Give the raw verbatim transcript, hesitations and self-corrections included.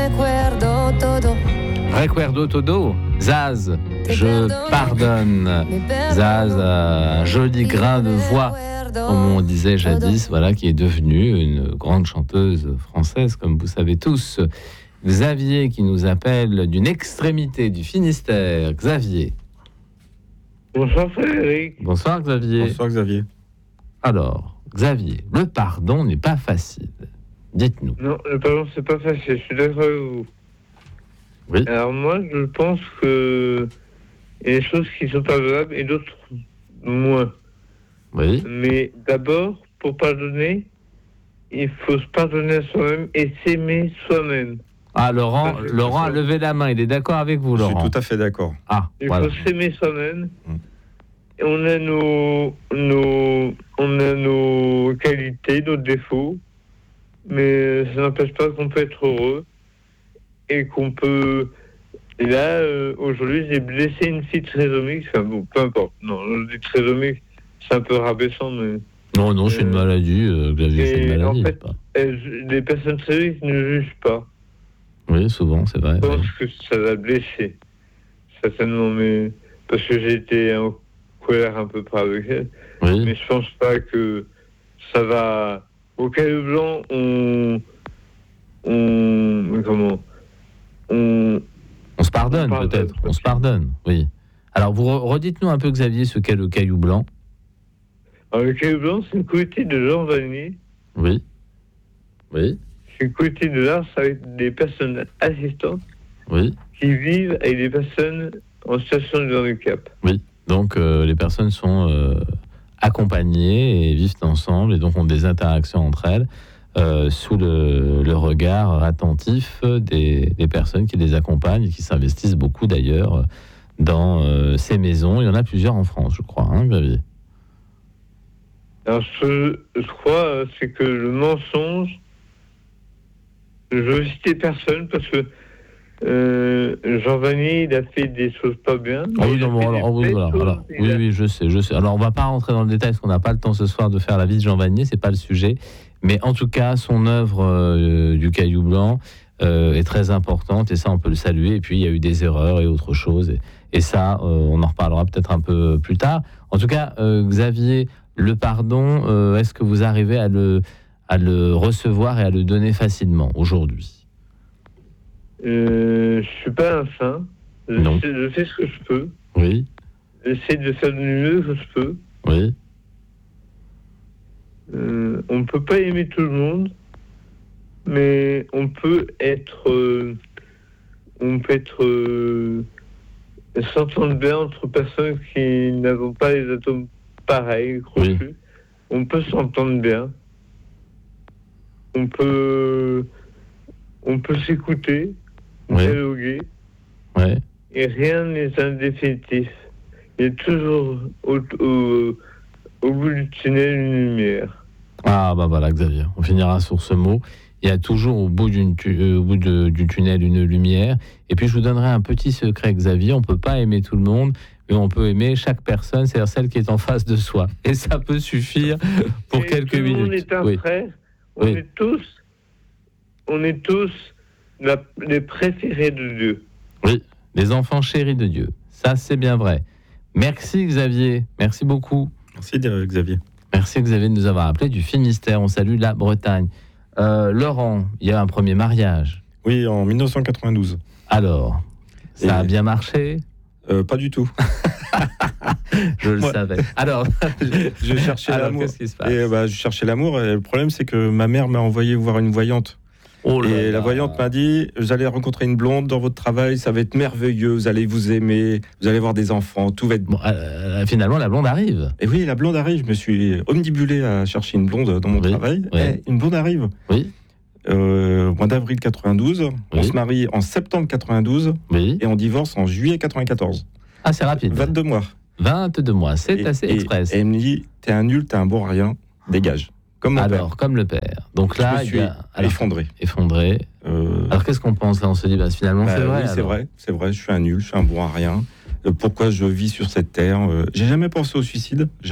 Recuerdo todo, Zaz, je pardonne. Zaz a un joli grain de voix, comme on disait jadis, voilà, qui est devenue une grande chanteuse française, comme vous savez tous. Xavier qui nous appelle d'une extrémité du Finistère. Xavier. Bonsoir Frédéric. Bonsoir Xavier. Bonsoir Xavier. Alors, Xavier, le pardon n'est pas facile. Dites-nous. Non, le pardon, c'est pas facile, je suis d'accord avec vous. Oui. Alors moi, je pense que il y a des choses qui sont pardonnables et d'autres moins. Oui. Mais d'abord, pour pardonner, il faut se pardonner à soi-même et s'aimer soi-même. Ah, Laurent, Ah, Laurent a d'accord. levé la main. Il est d'accord avec vous, Je Laurent. suis tout à fait d'accord. Ah, Il voilà. faut s'aimer soi-même. Mm. Et on a nos, nos, on a nos qualités, nos défauts, mais ça n'empêche pas qu'on peut être heureux et qu'on peut. Et là, euh, aujourd'hui, j'ai blessé une fille trisomique. Enfin bon, peu importe. Non, je dis trisomique, c'est un peu rabaissant, mais Non, non, c'est une Euh, maladie, euh, Xavier, c'est une et maladie. en fait, c'est pas... elles- les personnes trisomiques ne jugent pas. Oui, souvent, c'est vrai. Je pense oui. que ça l'a blessé, certainement, mais parce que j'ai été en colère un peu près avec elle. Oui. Mais je pense pas que ça va. Au Caillou Blanc, on, on, comment, on, On se pardonne, On pardonne, peut-être. On se peut-être. pardonne, oui. Alors, vous re- redites-nous un peu, Xavier, ce qu'est le caillou blanc. alors, le Caillou Blanc, c'est une communauté de Jean Vanier. Oui. Oui. C'est une communauté de l'art avec des personnes assistantes Oui. qui vivent avec des personnes en situation de handicap. Donc, euh, les personnes sont euh, accompagnées et vivent ensemble, et donc ont des interactions entre elles euh, sous le, le regard attentif des, des personnes qui les accompagnent et qui s'investissent beaucoup d'ailleurs dans euh, ces maisons. Il y en a plusieurs en France, je crois, hein, Xavier. Alors, ce que je crois, euh, c'est que le mensonge, je veux citer personne parce que euh, Jean Vanier, il a fait des choses pas bien. Ah oui, Il a non, bon, fait alors, des oh oui, belles voilà, choses, alors, il oui, a- oui, je sais, je sais. Alors, on va pas rentrer dans le détail parce qu'on n'a pas le temps ce soir de faire la vie de Jean Vanier, c'est pas le sujet. Mais en tout cas, son œuvre euh, du Caillou Blanc euh, est très importante et ça, on peut le saluer. Et puis, il y a eu des erreurs et autre chose. Et, et ça, euh, on en reparlera peut-être un peu plus tard. En tout cas, euh, Xavier, le pardon, euh, est-ce que vous arrivez à le, à le recevoir et à le donner facilement aujourd'hui ? Euh, je suis pas un saint. Je, Non. sais- je fais ce que je peux. Oui, J'essaie de faire du mieux que je peux. oui, Euh, on ne peut pas aimer tout le monde, mais on peut être, euh, on peut être euh, s'entendre bien entre personnes qui n'avons pas les atomes pareils, crochus. On peut s'entendre bien. On peut, on peut s'écouter, Oui. dialoguer, oui. et rien n'est indéfinitif. Il y a toujours au, au, au bout du tunnel une lumière. Ah bah voilà Xavier, on finira sur ce mot. Il y a toujours au bout, d'une tu- euh, au bout de- du tunnel une lumière. Et puis je vous donnerai un petit secret Xavier, on ne peut pas aimer tout le monde, mais on peut aimer chaque personne, c'est-à-dire celle qui est en face de soi. Et ça peut suffire pour Et quelques tout le monde minutes. est un Oui. frère. On Oui. est tous, on est tous la- les préférés de Dieu. Oui, les enfants chéris de Dieu. Ça c'est bien vrai. Merci Xavier, merci beaucoup. Merci Xavier. Merci Xavier de nous avoir appelé du Finistère. On salue la Bretagne. Euh, Laurent, il y a un premier mariage. Oui, en dix-neuf cent quatre-vingt-douze. Alors, ça Et- a bien marché ? Euh, pas du tout. Je le Ouais. savais. Alors, Je cherchais alors, l'amour. qu'est-ce qui se passe ? Et euh, bah, je cherchais l'amour. Et le problème, c'est que ma mère m'a envoyé voir une voyante. Oh là Et là. la voyante m'a dit, vous allez rencontrer une blonde dans votre travail, ça va être merveilleux, vous allez vous aimer, vous allez avoir des enfants, tout va être bon. Bon, euh, finalement, la blonde arrive. Et oui, la blonde arrive. Je me suis omnibulé à chercher une blonde dans mon Oui, travail. oui. Et une blonde arrive. Oui, Euh, au mois d'avril quatre-vingt-douze. On Oui. se marie en septembre quatre-vingt-douze oui. et on divorce en juillet quatre-vingt-quatorze. Ah, c'est rapide. vingt-deux mois. vingt-deux mois, c'est Et- assez et- express. Et elle me dit, t'es un nul, t'es un bon à rien, dégage. Comme mon Alors, comme le père. Donc père. là, Je me il suis y a alors, effondré. effondré. Euh, Alors, qu'est-ce qu'on pense là ? On se dit, bah, finalement, bah c'est vrai. oui, c'est alors. vrai, c'est vrai, je suis un nul, je suis un bon à rien. Euh, pourquoi je vis sur cette terre Euh, J'ai jamais pensé au suicide.